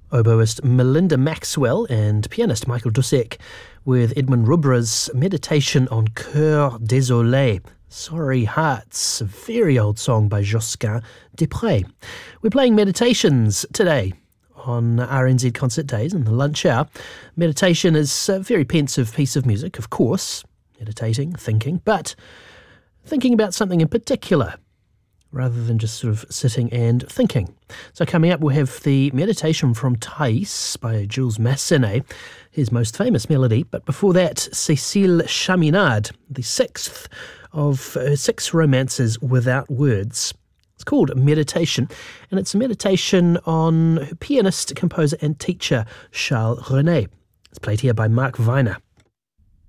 Oboist Melinda Maxwell and pianist Michael Dusek with Edmund Rubra's Meditation on Cœur Désolé, Sorry Hearts, a very old song by Josquin Desprez. We're playing Meditations today on RNZ Concert Days in the lunch hour. Meditation is a very pensive piece of music, of course, meditating, thinking, but thinking about something in particular, rather than just sort of sitting and thinking. So coming up, we'll have the Meditation from Thais by Jules Massenet, his most famous melody. But before that, Cécile Chaminade, the sixth of her 6 romances without words. It's called Meditation, and it's a meditation on her pianist, composer and teacher, Charles René. It's played here by Mark Weiner.